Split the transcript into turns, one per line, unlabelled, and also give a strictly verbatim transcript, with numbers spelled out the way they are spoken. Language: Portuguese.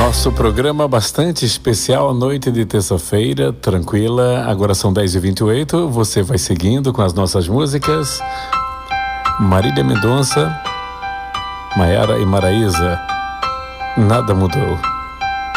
Nosso programa bastante especial, noite de terça-feira, tranquila. Agora são dez e vinte e oito, você vai seguindo com as nossas músicas. Marília Mendonça, Maiara e Maraísa, Nada Mudou.